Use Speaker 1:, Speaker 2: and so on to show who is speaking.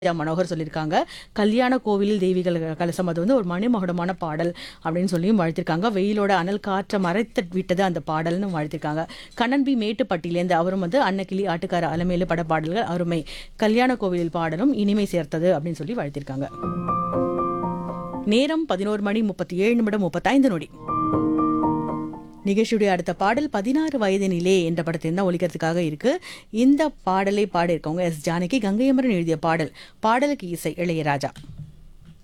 Speaker 1: மனோகர் சொல்லியிருக்காங்க. கல்யாண கோவிலில் தெய்வீக கலசம் அது வந்து ஒரு மணிமகுடமான பாடல் அப்படின்னு சொல்லியும் வாழ்த்திருக்காங்க. வெயிலோட அனல் காற்ற மறைத்து விட்டது அந்த பாடல்னு வாழ்த்திருக்காங்க. கண்ணன் பி மேட்டுப்பட்டியிலேருந்து அவரும் வந்து அன்னக்கிளி ஆட்டுக்கார அலமேலு பட பாடல்கள் அருமை. கல்யாண கோவிலில் பாடலும் இனிமை சேர்த்தது அப்படின்னு சொல்லி வாழ்த்திருக்காங்க. நேரம் 11 மணி 37 நிமிடம் 35 நொடி. நிகழ்ச்சியுடைய அடுத்த பாடல் 16 வயதினிலே என்ற படத்தில் தான் ஒலிக்கிறதுக்காக இருக்கு. இந்த பாடலை பாடியிருக்கவங்க எஸ் ஜானகி. கங்கையமரன் எழுதிய பாடல். பாடலுக்கு இசை இளையராஜா.